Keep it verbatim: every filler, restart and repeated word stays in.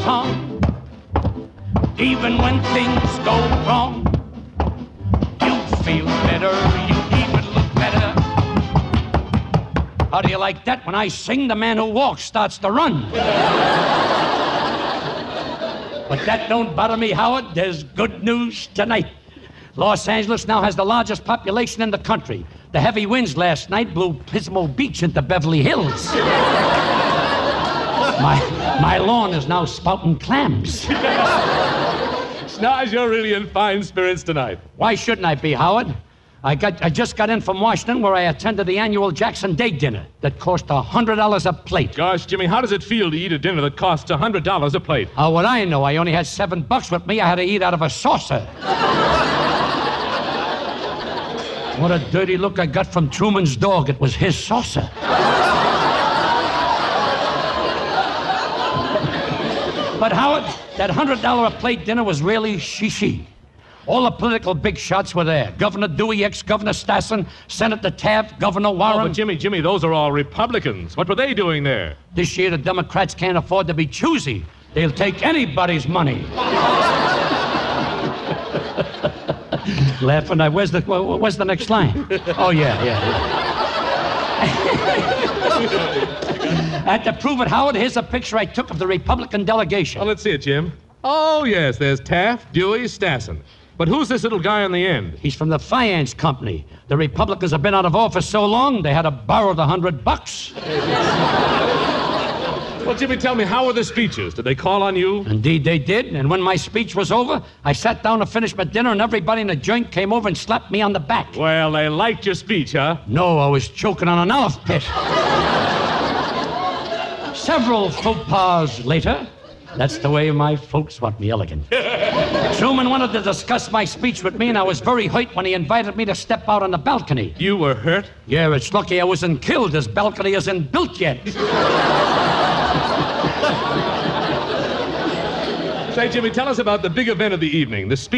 song. Even when things go wrong, you feel better, you even look better. How do you like that? When I sing, the man who walks starts to run. But that don't bother me, Howard. There's good news tonight. Los Angeles now has the largest population in the country. The heavy winds last night blew Pismo Beach into Beverly Hills. my, my lawn is now spouting clams. Snodge, you're really in fine spirits tonight. Why shouldn't I be, Howard? I got I just got in from Washington, where I attended the annual Jackson Day dinner that cost one hundred dollars a plate. Gosh, Jimmy, how does it feel to eat a dinner that costs one hundred dollars a plate? How would I know? I only had seven bucks with me. I had to eat out of a saucer. What a dirty look I got from Truman's dog. It was his saucer. But, Howard, that one hundred dollars a plate dinner was really she-she. All the political big shots were there. Governor Dewey, ex-Governor Stassen, Senator Taft, Governor Warren. Oh, but Jimmy, Jimmy, those are all Republicans. What were they doing there? This year, the Democrats can't afford to be choosy. They'll take anybody's money. Laughing, I, where's the, where's the next line? Oh, yeah, yeah, yeah. And to prove it, Howard, here's a picture I took of the Republican delegation. Oh, let's see it, Jim. Oh, yes, there's Taft, Dewey, Stassen. But who's this little guy on the end? He's from the finance company. The Republicans have been out of office so long, they had to borrow the hundred bucks. Well, Jimmy, tell me, how were the speeches? Did they call on you? Indeed, they did. And when my speech was over, I sat down to finish my dinner, and everybody in the joint came over and slapped me on the back. Well, they liked your speech, huh? No, I was choking on an olive pit. Several faux pas later, that's the way my folks want me elegant. Truman wanted to discuss my speech with me, and I was very hurt when he invited me to step out on the balcony. You were hurt? Yeah, it's lucky I wasn't killed. This balcony isn't built yet. Say, Jimmy, tell us about the big event of the evening, the speech.